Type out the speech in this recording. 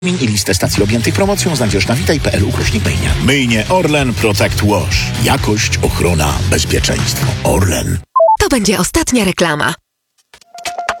I listę stacji objętych promocją znajdziesz na witaj.pl/myjnia. Myjnie Orlen Protect Wash. Jakość, ochrona, bezpieczeństwo. Orlen. To będzie ostatnia reklama.